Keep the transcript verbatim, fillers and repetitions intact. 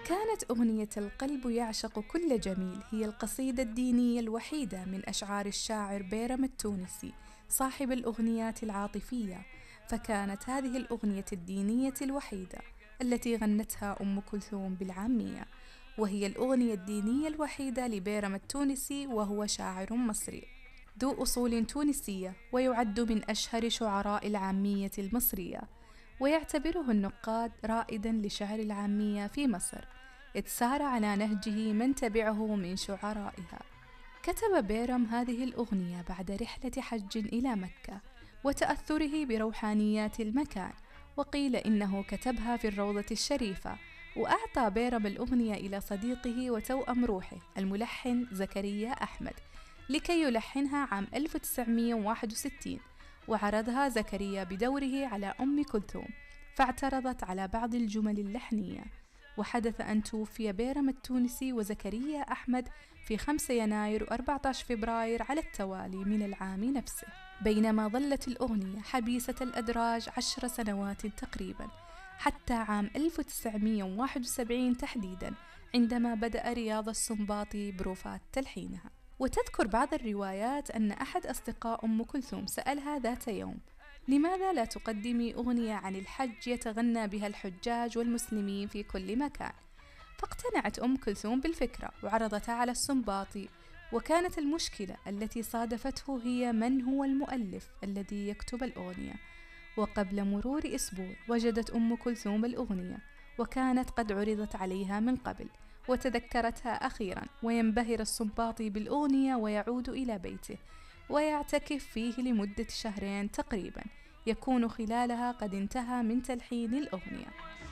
كانت أغنية القلب يعشق كل جميل هي القصيدة الدينية الوحيدة من أشعار الشاعر بيرم التونسي صاحب الأغنيات العاطفية، فكانت هذه الأغنية الدينية الوحيدة التي غنتها أم كلثوم بالعامية، وهي الأغنية الدينية الوحيدة لبيرم التونسي، وهو شاعر مصري ذو أصول تونسية ويعد من أشهر شعراء العامية المصرية، ويعتبره النقاد رائداً لشعر العامية في مصر، إذ سار على نهجه من تبعه من شعرائها. كتب بيرم هذه الأغنية بعد رحلة حج إلى مكة وتأثره بروحانيات المكان، وقيل إنه كتبها في الروضة الشريفة، وأعطى بيرم الأغنية إلى صديقه وتوأم روحه الملحن زكريا أحمد لكي يلحنها عام ألف وتسعمائة وواحد وستين، وعرضها زكريا بدوره على أم كلثوم فاعترضت على بعض الجمل اللحنية، وحدث أن توفي بيرم التونسي وزكريا أحمد في خمسة يناير وأربعة عشر فبراير على التوالي من العام نفسه، بينما ظلت الأغنية حبيسة الأدراج عشر سنوات تقريبا، حتى عام ألف وتسعمائة وواحد وسبعين تحديدا عندما بدأ رياض السنباطي بروفات تلحينها. وتذكر بعض الروايات أن أحد أصدقاء أم كلثوم سألها ذات يوم: لماذا لا تقدمي أغنية عن الحج يتغنى بها الحجاج والمسلمين في كل مكان؟ فاقتنعت أم كلثوم بالفكرة وعرضتها على السنباطي، وكانت المشكلة التي صادفته هي من هو المؤلف الذي يكتب الأغنية، وقبل مرور أسبوع وجدت أم كلثوم الأغنية وكانت قد عرضت عليها من قبل وتذكرتها أخيرا، وينبهر السنباطي بالأغنية ويعود إلى بيته ويعتكف فيه لمدة شهرين تقريبا، يكون خلالها قد انتهى من تلحين الأغنية.